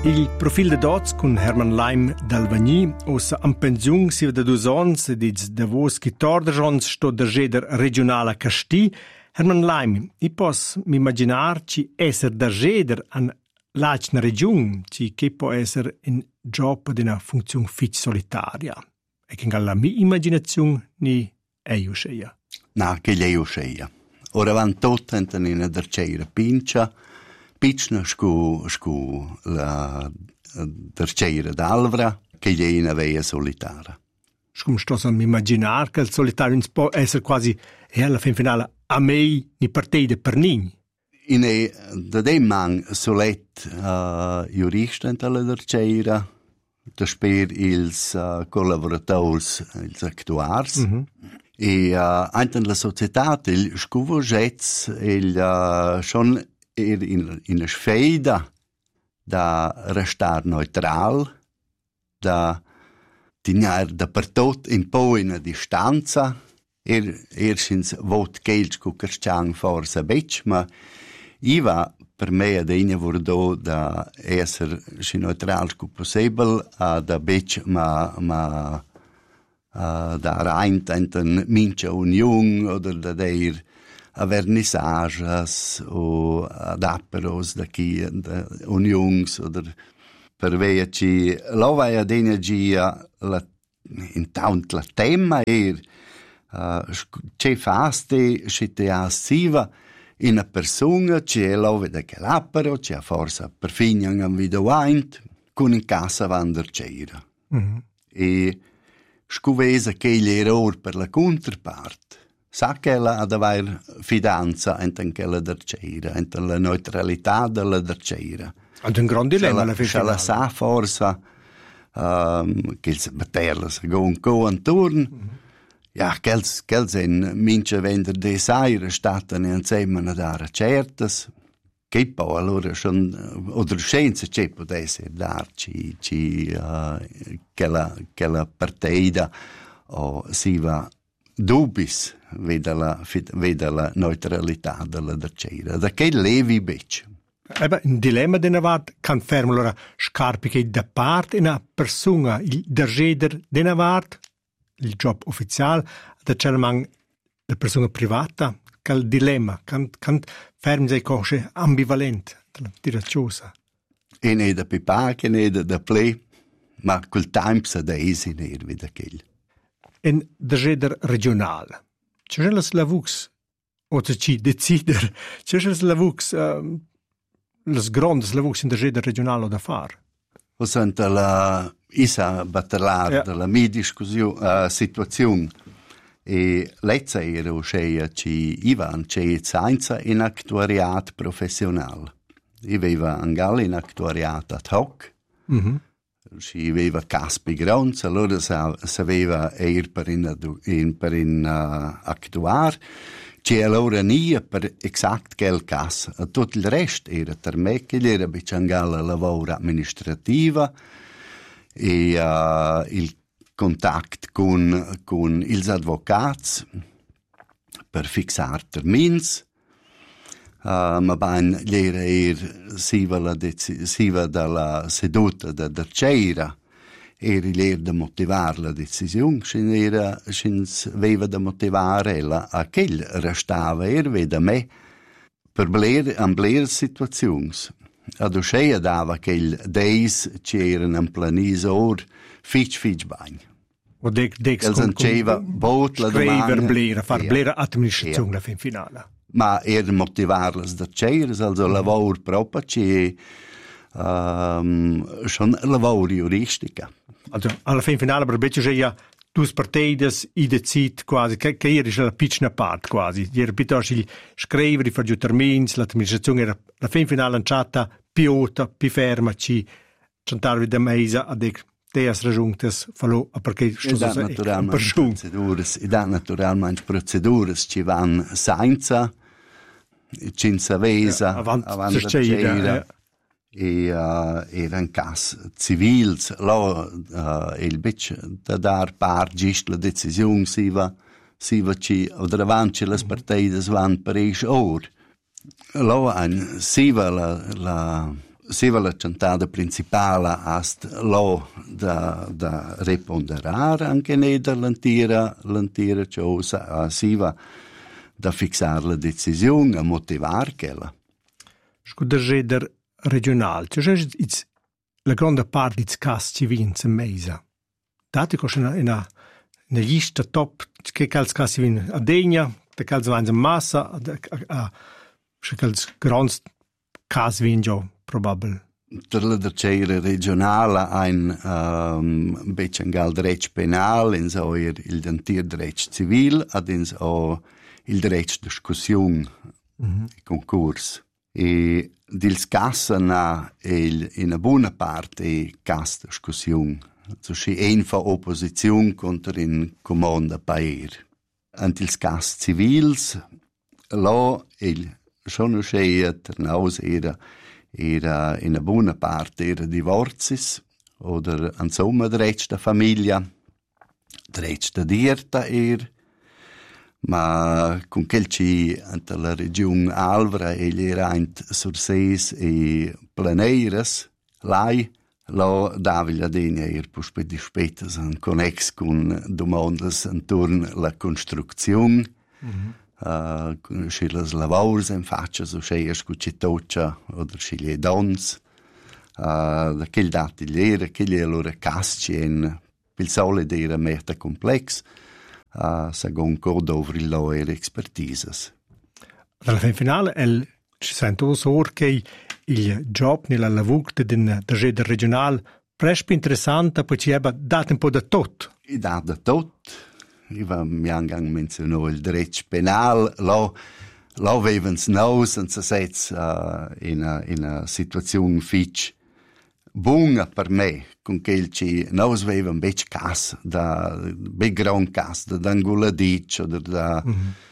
Il profil de dots con Hermann Leim d'Alvagny, ossa en pensiun siva da 2 ans ed ils davos 14 ans sto dargeder regionala Casti. Hermann Leim, I pos m'imaginar ci esser dargeder an l'alcna region, ci che può esser in job d'una funzione fitch solitaria. E che la mia immaginazione ni è usceia. No, che gli è usceia. Ora van tot enten in derceira pincia, Picna scu la terceira d'Alvra, che gli è in aveia solitara. Scum sto a immaginar che il solitario può essere quasi, e alla fin finale, a mei ni partite per nini. In da dem man solet jurista in la terceira, da sper ils collaborators, ils actuars, e anche la società, il scuvogets, il schon in una sfida da restar neutral, da tenere dappertutto un po' in distanza. Erstens vot Kelch cu Kerstian forse bec, ma iva per me ad ina vordo da esser si neutral cu possibile, da bec ma da rein enten mincha union oder da der a vernissages o ad aperos da chi unions oder per veiaci lova ad energia intant la tema c'è faste c'è assiva in una persona c'è lova da che l'apero c'è forza per finian an videoint con in casa vander c'era e scuvesa che l'error per la controparte sa che ella ad aver fidanza enten che la derceira, enten la neutralità della derceira. Ad un grande dilemma alla fine. La sa forza che il batterla se gon co antorn. Ja, quels en mince vender de saire statten insieme a dare certas. Che poi allora schon oder scienza c'è potesse darci che la partita o si va dubis veda la neutralità della derceira. Da che levi bec? Un dilemma della vart can fermo allora scarpi che da parte una persona il dergeder della vart il job ufficiale da cerman la persona privata cal dilemma can ferm sei cose ambivalent diraciosa. E ne da pipa che ne da play ma quel time sa da easy ne vida quel. En dergeder regional. C'è la Slavux o ci decider. C'è la Slavux les grandes Slavux in dergeder regional da far. O senta la isa battelar della mia discussione situazione e lezza era uscea ci ivan c'è scienza in actuariat professional. Iveva angal in actuariat ad hoc. Si aveva caspi grons, allora sapeva per in actuar, c'è allora nie per exact quel cas. Tutto il resto era per me che era bicangala lavoro amministrativa e il contatto con ils advocats per fixar termins. Ma ben l'era siva dalla seduta da derceira era l'era da motivare la decisione aveva da motivare ella a che restava veda me per bler situazioni ad uscea dava che il deis c'erano un planisor fitch bagn o dec conceva bot la domanda far blera amministrazione la fin finale. Ma motivarles da ceres, also lavoro proprio c'è schon lavoro juristica. Also alla fin finale per beccio c'è ja dus partides I decid quasi che era la piccina parte quasi. Era piuttosto il scrivere fare giù termini, l'amministrazione era la fin finale lanciata piota, più ferma ci centarvi da mesa a dec teas raggiuntes fallo a perché sto naturalmente proceduras ci van senza cinza vesa avanti c'era e eran cas civils il bec da dar part gist la decisione si va ci oder avanti le partides van per or lo an si va la Seva la chantada principala ast lo da reponderar anche ne da l'antira cosa, siva da fixar la decisione, a motivar quella. Scudergeder regional, cioè la grande parte di cas ci vince in mesa. Dati che una lista top che cals cas ci vin a degna, de cals vans in massa, che cals grans cas vin già probabel. Per la tercera regionale ein becce gal dretsch penal, ins o il dentir dretsch civil, ad ins o il dretsch discussion, concurs. E dils cassa na in una buona parte cas discussion. So schi fa opposition contro in comanda pair. Ant ils cas civils, lo il schon sche ternaus era in una buona parte era divorzis oder insomma dretsch da famiglia, dretsch da dirta ma con quel ci ante la regione Alvra era int surseis e planeiras lai lo davila degna puspe di spetas an connex con domandas intorno la costruzione schilas lavaurs in faccia so scheiers cucitoccia oder schile dons da quel dati lera che allora cascien pil sole era merta complex segon codo over il lawyer expertises. Alla fin finale ci sento sor che il job nella lavurta din da regional presque interessante poi ci ebba dato un po' da tot. I da tot. I va mi angang menzionò il dretsch penal lo avevans nous und se sets in a situazione fitch bunga per me con quel ci nous avevan bec cas da bec gran cas da angoladic o da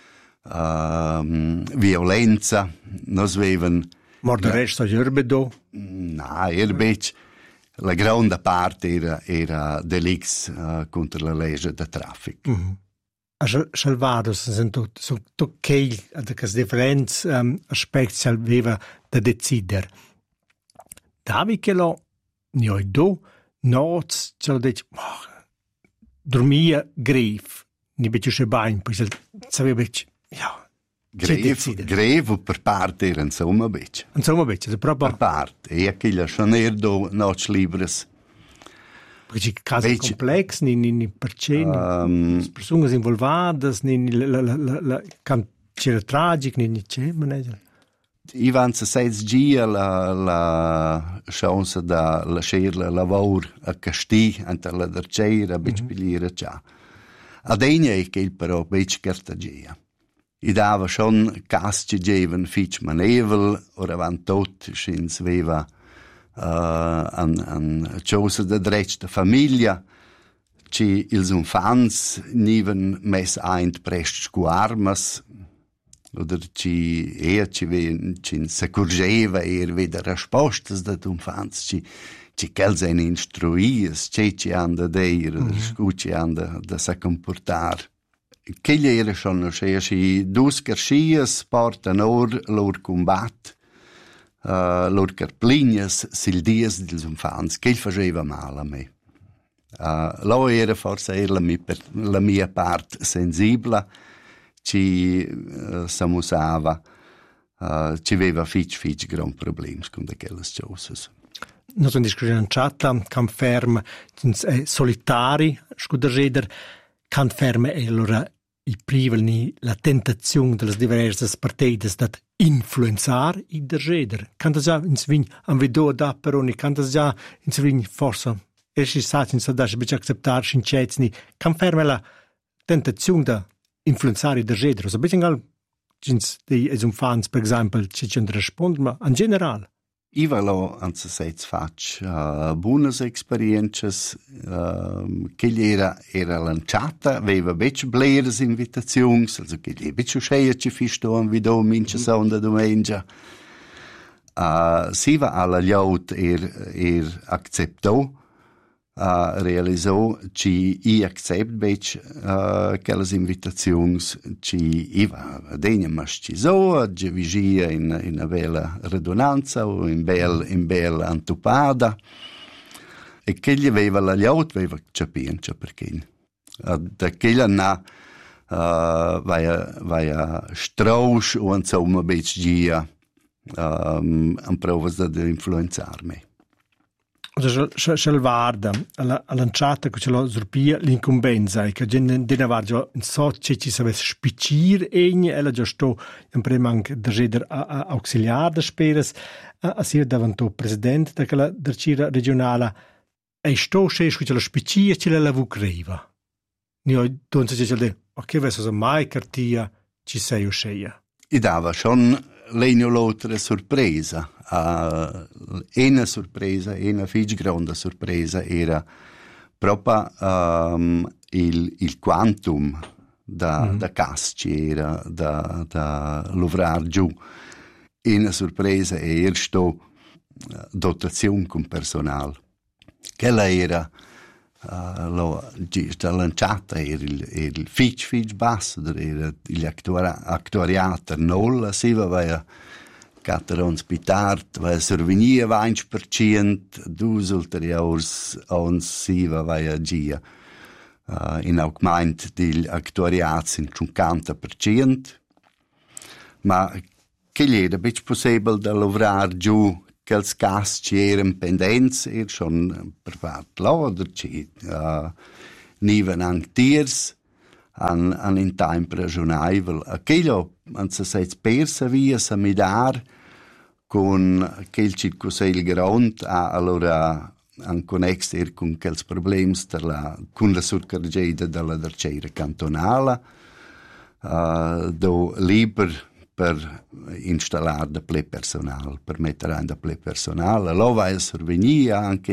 violenza nos avevan morda resto gerbedo na bec la grande parte era delix contro la legge da traffic. Salvador sento che da cas differents aspect salveva da decider. Davi che lo nioi do nots ce dec dormia grave ni becce bain poi sapeva bec greve per parte era insomma bec proprio per parte e aquella sonerdo nots libres perché casi complex ni perché persone involvadas ni la c'era tragic ni c'è manager. Ivan se 6 gia la chance da lasciar la lavor a Castì ante la derceira bec pilire già. Adegna è che il però bec cartagia. I dava schon cas ci geven fitch manevel or avant tot schins veva an chose da dretsch da famiglia ci ils infants niven mes eint prest scuarmas oder ci s'accorgeva veda rispostas da infants ci quels en instruies ci anda deir oder scuci anda da sa comportar. Quegli era schon si dus carschias portan lor combat lor carplinias sil dies dils infants che faceva mal a me. Lo era forse la mia part sensibla ci s'amusava ci aveva fitch gran problems con quelle cose. Noi sono discussione in chat, can ferm solitari, scudergeder, can ferm e allora il privel ni la tentazione delle diverse partite dat influenzar i dergeder. Can da già in svin am vedo da però ni can da già in svin forse e si sa in sa da bic acceptar sincetni can ferm la tentazione da influenzare i dergeder. So bic al cins di fans per esempio ci risponde ma in generale Iva lo anzi seit fac buonas experiences che era lanciata aveva bec bleres invitazions also che gli bec scheia ci fisto an video mince sonda domenica si va alla liaut acceptò realisò ci I accept bec quelles invitazions ci iva degna mas ci so gi vigia in una bella radunanza o in bel antupada e che gli aveva la gliaut aveva capienza perché da quella na vai a strausch o insomma bec gia an provas da influenzarmi. C'è guarda alla lanciata che ce l'ho surpia l'incombenza e che gente ne va già in so che ci savesse spicir ella già sto in prima anche da jeder auxiliar da speres a sia davanto presidente da quella dercira regionale e sto che ce lo spicir ce la vu creva ni ho donse ce de ok verso mai cartia ci sei o sceia I dava schon l'altra sorpresa. Una sorpresa, una fig grande sorpresa era proprio il quantum da casci era da lovrar giù. Una sorpresa era sto dotazione con personale. Quella era la lanciata era il fig basso, era l'actuariato nulla, si va 4 ans pitart, va survenia 20%, 2 ulteriors ans si va gia in augment degli actuariats in 50%, ma che gli era bec possibile da lograr giù quels cas ci eran pendents schon per part lauder ci niven anche tiers an in time regionaivel aquello an se seit persa via sa midar con quel circusel grond allora an connex con quels problems con la surcargeda della derceira cantonala do liber per installare da ple personal, per mettere in da ple personal. Allora va a survenire anche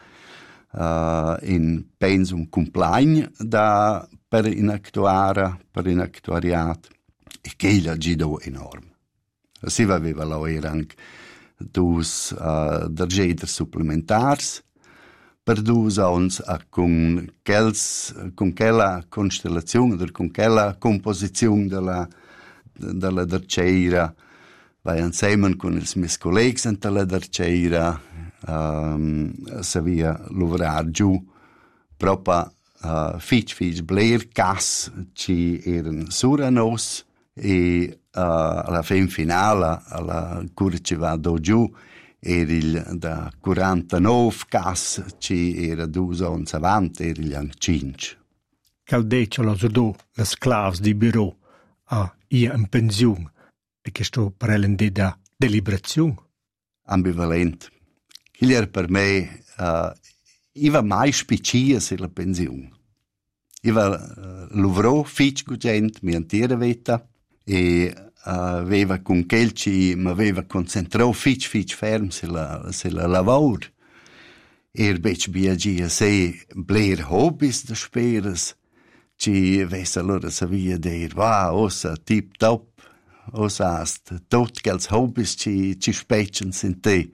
in penso un compagno per in actuariat e che la gido enorme. Si aveva là anche dus dargeder supplementars per 2 ans con quella constellazione, con quella composizione della derceira, vai insieme con i miei colleghi della derceira, savia lavorar giù proprio fitch bler cas ci erano sura nos e alla fin finale alla cura ci va do giù era il da 49 cas ci era 2 ans avanti era il anche 5. Caldeccio lo zodo le sclaves di bureau ia in pensione e che sto parlando da deliberazione. Ambivalent. Il era per me iva mai spicia se la pensione. Iva lavorò fitch gugent mi antiera vita e aveva con quel ci mi aveva concentrato fitch ferm se la lavoro. Bec biagia se bler hobbies da speres ci vesse allora savia dir ossa tip top osast tot quels hobbies ci specen sin te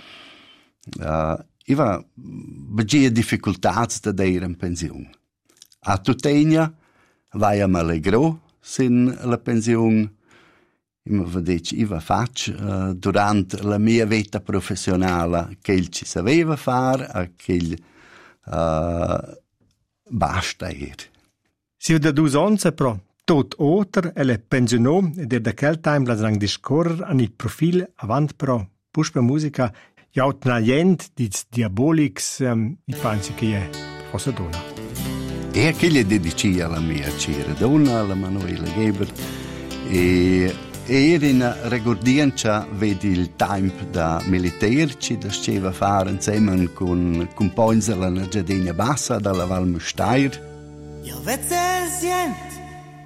iva begia difficultats da dir in pensione a tutenia vai a m'allegro sin la pensione ima vedec iva fac durant la mia vita professionale che il ci saveva far a che il basta Si da 2 ans però tot oter e le pensionò e da quel time la sang discorrer an il profil avant però puspa musica jautna jent dits diabolics I pensi che è fosse donna. E che gli dedici alla mia cera donna, alla Manuela Geber e era in regordienza vedi il tempo da militare ci diceva fare insieme con compagni della Giardina Bassa dalla Val Mustair. Io vezzesient